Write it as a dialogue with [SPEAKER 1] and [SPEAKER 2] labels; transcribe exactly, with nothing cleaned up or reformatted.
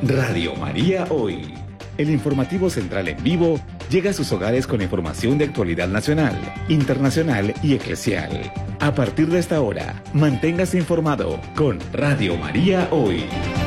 [SPEAKER 1] Radio María Hoy. El informativo central en vivo llega a sus hogares con información de actualidad nacional, internacional y eclesial. A partir de esta hora, manténgase informado con Radio María Hoy.